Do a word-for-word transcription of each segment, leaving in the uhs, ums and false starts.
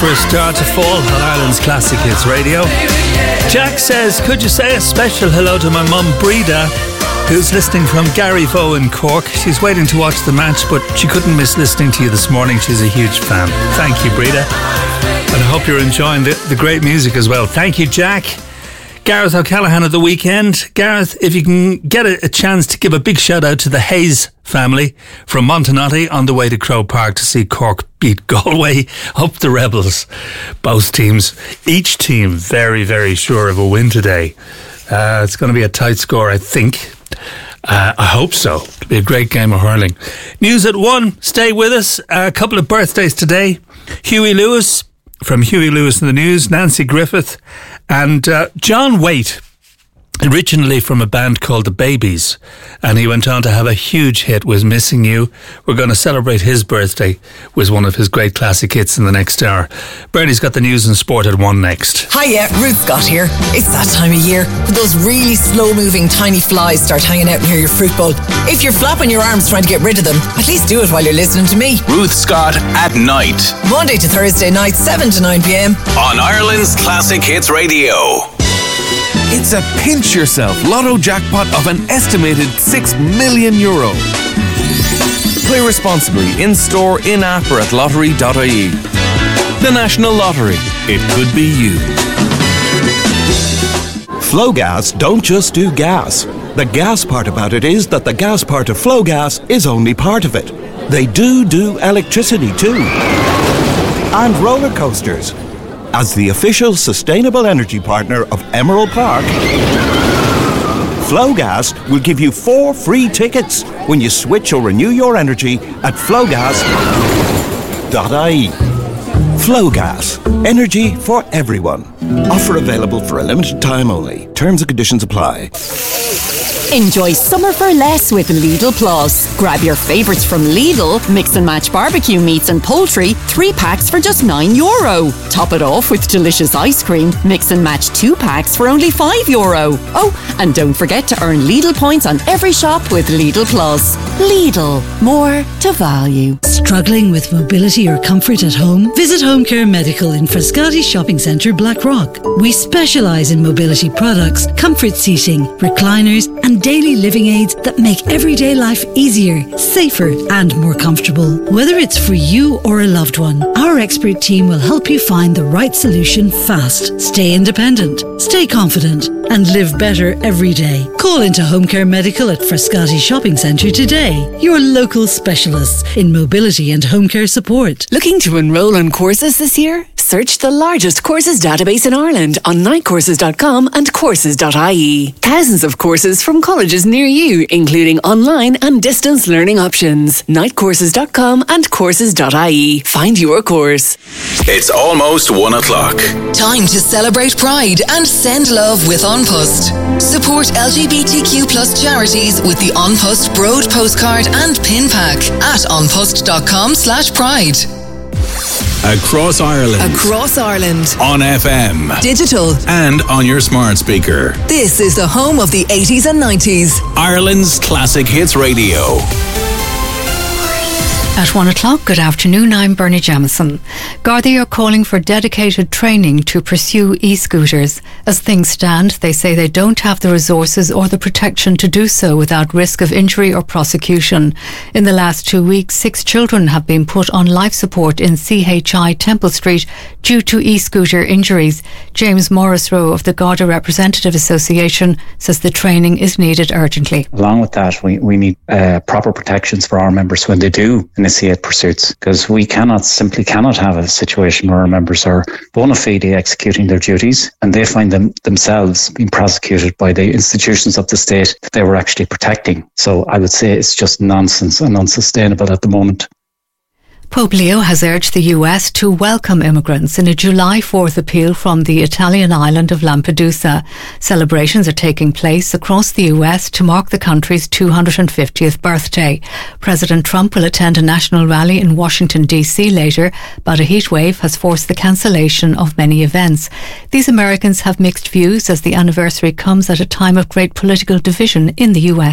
For a Star to Fall on Ireland's Classic Hits Radio. Jack says, could you say a special hello to my mum Breda, who's listening from Garryvoe in Cork. She's waiting to watch the match, but she couldn't miss listening to you this morning. She's a huge fan. Thank you, Breda. And I hope you're enjoying the, the great music as well. Thank you, Jack. Gareth O'Callaghan at the weekend. Gareth, if you can get a, a chance to give a big shout out to the Hayes family from Montenotte on the way to Croke Park to see Cork beat Galway up the Rebels. Both teams, each team very, very sure of a win today. Uh, it's going to be a tight score, I think. Uh, I hope so. It'll be a great game of hurling. News at one. Stay with us. A couple of birthdays today. Huey Lewis from Huey Lewis in the News, Nancy Griffith, and uh, John Waite, originally from a band called The Babies, and he went on to have a huge hit with Missing You. We're going to celebrate his birthday with one of his great classic hits in the next hour. Bernie's got the news and sport at one next. Hiya, Ruth Scott here. It's that time of year when those really slow-moving tiny flies start hanging out near your fruit bowl. If you're flapping your arms trying to get rid of them, at least do it while you're listening to me. Ruth Scott at night. Monday to Thursday night, seven to nine p.m. on Ireland's Classic Hits Radio. It's a pinch yourself lotto jackpot of an estimated six million euro. Play responsibly in store, in app or at lottery dot I E. The National Lottery. It could be you. Flowgas don't just do gas. The gas part about it is that the gas part of Flowgas is only part of it. They do do electricity too. And roller coasters. As the official sustainable energy partner of Emerald Park, Flowgas will give you four free tickets when you switch or renew your energy at flowgas dot I E. Flowgas. Energy for everyone. Offer available for a limited time only. Terms and conditions apply. Enjoy summer for less with Lidl Plus. Grab your favourites from Lidl, mix and match barbecue meats and poultry, three packs for just nine euro. Top it off with delicious ice cream, mix and match two packs for only five euro. Oh, and don't forget to earn Lidl points on every shop with Lidl Plus. Lidl, more to value. Struggling with mobility or comfort at home? Visit Home Care Medical in Frascati Shopping Centre, Blackrock. We specialise in mobility products, comfort seating, recliners and daily living aids that make everyday life easier, safer and more comfortable. Whether it's for you or a loved one, our expert team will help you find the right solution fast. Stay independent, stay confident and live better every day. Call into Home Care Medical at Frascati Shopping Centre today. Your local specialists in mobility and home care support. Looking to enrol on courses this year? Search the largest courses database in Ireland on night courses dot com and courses dot I E. Thousands of courses from colleges near you, including online and distance learning options. night courses dot com and courses dot I E. Find your course. It's almost one o'clock. Time to celebrate Pride and send love with An Post. Support L G B T Q plus charities with the An Post Broad postcard and pin pack at anpost dot com slash pride. Across Ireland. Across Ireland. On F M. Digital. And on your smart speaker. This is the home of the eighties and nineties. Ireland's Classic Hits Radio. At one o'clock, good afternoon, I'm Bernie Jamieson. Gardaí are calling for dedicated training to pursue e-scooters. As things stand, they say they don't have the resources or the protection to do so without risk of injury or prosecution. In the last two weeks, six children have been put on life support in C H I Temple Street due to e-scooter injuries. James Morrisroe of the Garda Representative Association says the training is needed urgently. Along with that, we, we need uh, proper protections for our members when they do initiate pursuits, because we cannot simply cannot have a situation where our members are bona fide executing their duties and they find them themselves being prosecuted by the institutions of the state that they were actually protecting. So I would say it's just nonsense and unsustainable at the moment. Pope Leo has urged the U S to welcome immigrants in a July fourth appeal from the Italian island of Lampedusa. Celebrations are taking place across the U S to mark the country's two hundred fiftieth birthday. President Trump will attend a national rally in Washington, D C later, but a heatwave has forced the cancellation of many events. These Americans have mixed views as the anniversary comes at a time of great political division in the U S.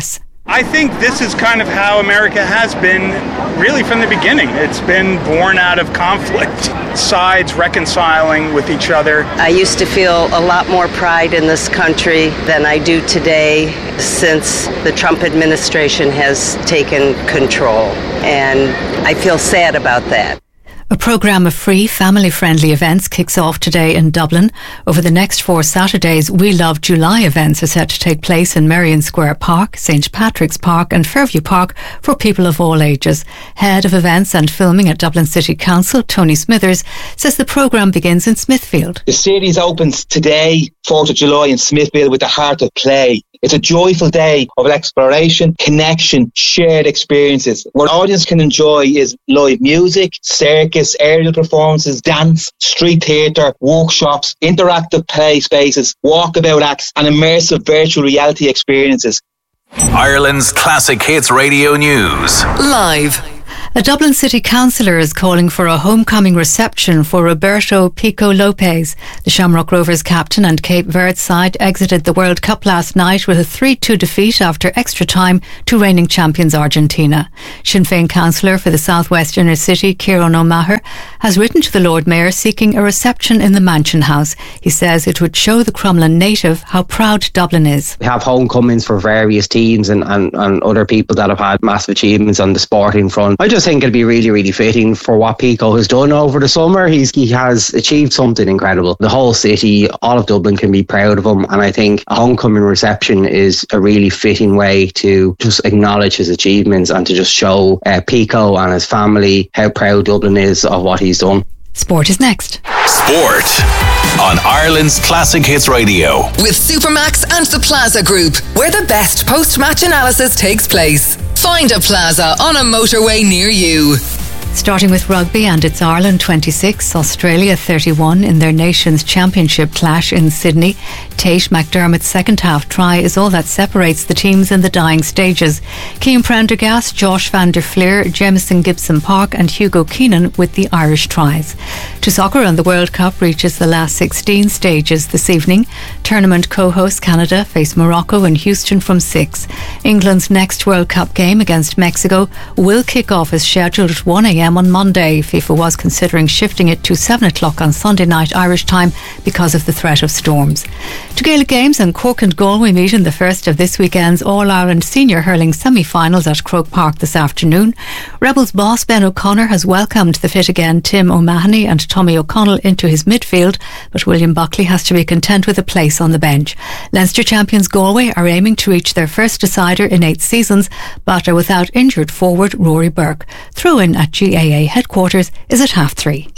I think this is kind of how America has been really from the beginning. It's been born out of conflict, sides reconciling with each other. I used to feel a lot more pride in this country than I do today since the Trump administration has taken control. And I feel sad about that. A programme of free, family-friendly events kicks off today in Dublin. Over the next four Saturdays, We Love July events are set to take place in Merrion Square Park, Saint Patrick's Park and Fairview Park for people of all ages. Head of Events and Filming at Dublin City Council, Tony Smithers, says the programme begins in Smithfield. The series opens today, fourth of July, in Smithfield with the Heart of Play. It's a joyful day of exploration, connection, shared experiences. What audience can enjoy is live music, circus, aerial performances, dance, street theatre, workshops, interactive play spaces, walkabout acts and immersive virtual reality experiences. Ireland's Classic Hits Radio News. Live. A Dublin City Councillor is calling for a homecoming reception for Roberto Pico Lopez. The Shamrock Rovers captain and Cape Verde side exited the World Cup last night with a three two defeat after extra time to reigning champions Argentina. Sinn Féin councillor for the Southwest Inner City, Kieran O'Maher, has written to the Lord Mayor seeking a reception in the Mansion House. He says it would show the Crumlin native how proud Dublin is. We have homecomings for various teams and, and, and other people that have had massive achievements on the sporting front. I just think it'd be really, really fitting for what Pico has done over the summer. He's he has achieved something incredible. The whole city, all of Dublin can be proud of him, and I think a homecoming reception is a really fitting way to just acknowledge his achievements and to just show uh, Pico and his family how proud Dublin is of what he's done. Sport is next. Sport on Ireland's Classic Hits Radio. With Supermax and the Plaza Group, where the best post-match analysis takes place. Find a Plaza on a motorway near you. Starting with rugby, and it's Ireland twenty-six, Australia thirty-one in their Nations Championship clash in Sydney. Tate McDermott's second half try is all that separates the teams in the dying stages. Cian Prendergast, Josh van der Fleer, Jamison Gibson Park and Hugo Keenan with the Irish tries. To soccer, and the World Cup reaches the last sixteen stages this evening. Tournament co-host Canada face Morocco in Houston from six. England's next World Cup game against Mexico will kick off as scheduled at one a.m. on Monday. FIFA was considering shifting it to seven o'clock on Sunday night Irish time because of the threat of storms. To Gaelic games, and Cork and Galway meet in the first of this weekend's All-Ireland Senior Hurling semi-finals at Croke Park this afternoon. Rebels boss Ben O'Connor has welcomed the fit again Tim O'Mahony and Tommy O'Connell into his midfield, but William Buckley has to be content with a place on the bench. Leinster champions Galway are aiming to reach their first decider in eight seasons, but are without injured forward Rory Burke. Throw-in at G A A headquarters is at half three.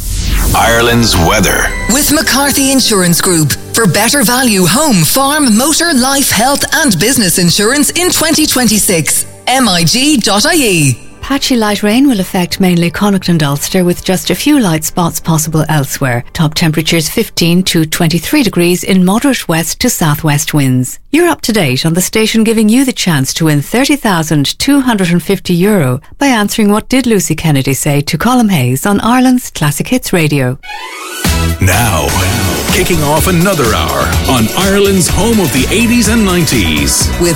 Ireland's weather. With McCarthy Insurance Group. For better value home, farm, motor, life, health and business insurance in twenty twenty-six. M I G dot I E. Patchy light rain will affect mainly Connacht and Ulster, with just a few light spots possible elsewhere. Top temperatures fifteen to twenty-three degrees in moderate west to southwest winds. You're up to date on the station giving you the chance to win thirty thousand two hundred fifty euro by answering What Did Lucy Kennedy Say to Colm Hayes on Ireland's Classic Hits Radio. Now, kicking off another hour on Ireland's home of the eighties and nineties. With